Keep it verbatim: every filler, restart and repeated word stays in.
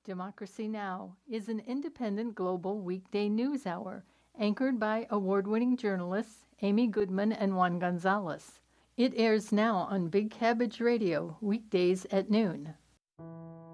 Democracy Now! Is an independent global weekday news hour anchored by award-winning journalists Amy Goodman and Juan Gonzalez. It airs now on Big Cabbage Radio, weekdays at noon.